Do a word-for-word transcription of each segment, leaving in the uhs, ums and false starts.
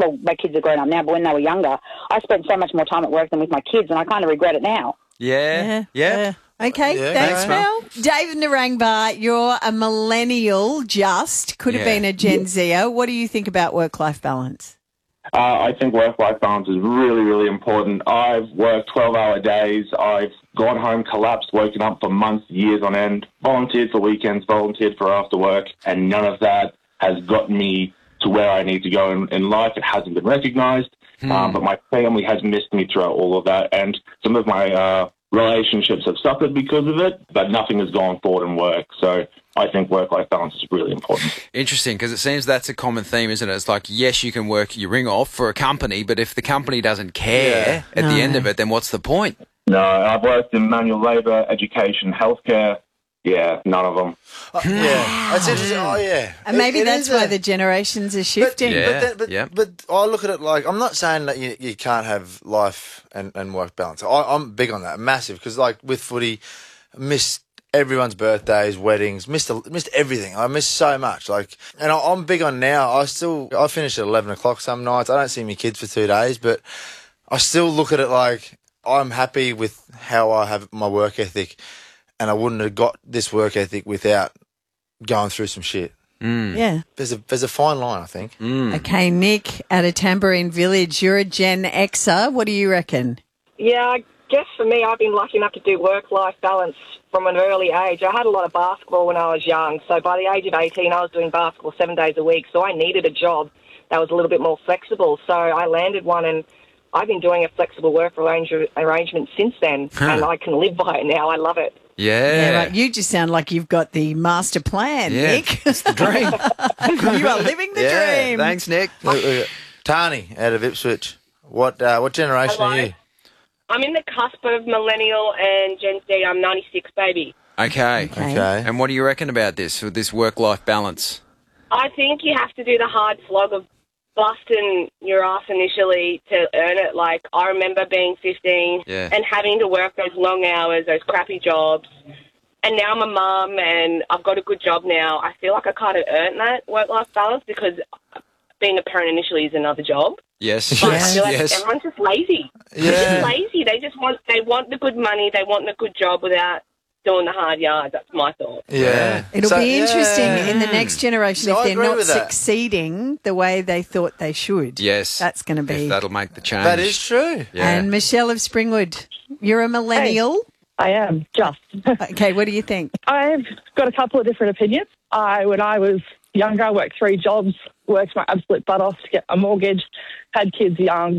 well, my kids are grown up now, but when they were younger, I spent so much more time at work than with my kids, and I kind of regret it now. Yeah, Yeah. yeah. yeah. Okay, Yeah, thanks, okay. Mel. David Narangba, you're a millennial just, could have Yeah. been a Gen Zer. What do you think about work-life balance? Uh, I think work-life balance is really, really important. I've worked twelve-hour days. I've gone home, collapsed, woken up for months, years on end, volunteered for weekends, volunteered for after work, and none of that has gotten me to where I need to go in, in life. It hasn't been recognised, Hmm. um, but my family has missed me throughout all of that, and some of my uh, relationships have suffered because of it, but nothing has gone forward in work. So I think work-life balance is really important. Interesting, because it seems that's a common theme, isn't it? It's like, yes, you can work your ring off for a company, but if the company doesn't care Yeah. at the No. end of it, then what's the point? No, I've worked in manual labour, education, healthcare. Yeah, none of them. Uh, yeah, that's interesting. Oh, yeah. And maybe It- it that's is why a- the generations are But, shifting. Yeah. but, then, but, yeah. but I look at it like, I'm not saying that you, you can't have life and, and work balance. I, I'm big on that, massive, because like with footy, I missed everyone's birthdays, weddings, missed a, missed everything. I missed so much. Like, and I, I'm big on now. I still I finish at eleven o'clock some nights. I don't see my kids for two days, but I still look at it like I'm happy with how I have my work ethic, and I wouldn't have got this work ethic without going through some shit. Mm. Yeah. There's a there's a fine line, I think. Mm. Okay, Nick, out of Tambourine Village, you're a Gen Xer. What do you reckon? Yeah, I guess for me, I've been lucky enough to do work-life balance from an early age. I had a lot of basketball when I was young, so by the age of eighteen, I was doing basketball seven days a week, so I needed a job that was a little bit more flexible. So I landed one, and I've been doing a flexible work arrange- arrangement since then, Huh. and I can live by it now. I love it. Yeah. Yeah, right. You just sound like you've got the master plan, Yeah, Nick. it's the dream. You are living the yeah. dream. Thanks, Nick. Look, look at- Tani out of Ipswich. What uh, what generation Hello. are you? I'm in the cusp of millennial and Gen Z. I'm ninety-six, baby. Okay. Okay. Okay. And what do you reckon about this, with this work-life balance? I think you have to do the hard slog of busting your ass initially to earn it. Like, I remember being fifteen Yeah. and having to work those long hours, those crappy jobs. And now I'm a mum and I've got a good job now. I feel like I kind of earned that work-life balance because being a parent initially is another job. Yes. But I Yes. feel like Yes. everyone's just lazy. They're Yeah. just lazy. They just want they want the good money. They want the good job without doing the hard yards. That's my thought. Yeah. It'll So- be interesting yeah. in the next generation So if I they're agree not with that. succeeding the way they thought they should. Yes. That's going to be. If that'll make the change. That is true. Yeah. And Michelle of Springwood, you're a millennial. I am, just. Okay, what do you think? I've got a couple of different opinions. I, when I was younger, I worked three jobs, worked my absolute butt off to get a mortgage, had kids young,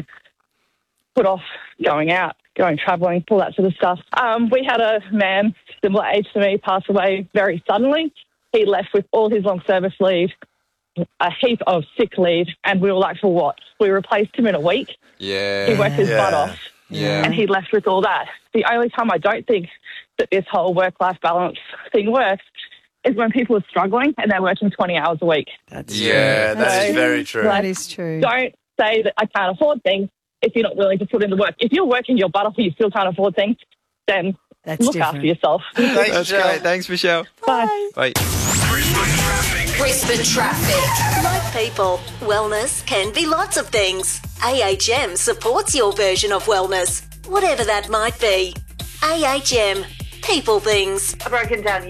put off going out, going travelling, all that sort of stuff. Um, we had a man similar age to me pass away very suddenly. He left with all his long service leave, a heap of sick leave, and we were like, for what? We replaced him in a week. Yeah. He worked his Yeah. butt off. Yeah. And he left with all that. The only time I don't think that this whole work-life balance thing works is when people are struggling and they're working twenty hours a week. That's Yeah, that is So, very true. That is true. Don't say that I can't afford things if you're not willing to put in the work. If you're working your butt off and you still can't afford things, then That's look different. after yourself. Thanks, That's Michelle. great. Thanks, Michelle. Bye. Bye. Brisbane Traffic. Like people, wellness can be lots of things. A H M supports your version of wellness, whatever that might be. A H M, people things. I've broken down